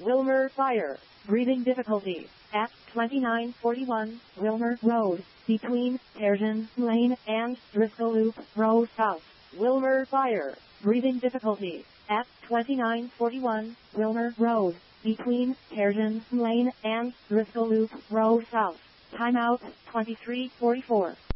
Wilmer Fire. Breathing difficulties. At 2941 Wilmer Road, between Persian Lane and Driscoll Loop Road South. Wilmer Fire. Breathing difficulties. At 2941 Wilmer Road, between Persian Lane and Driscoll Loop Road South. Timeout 2344.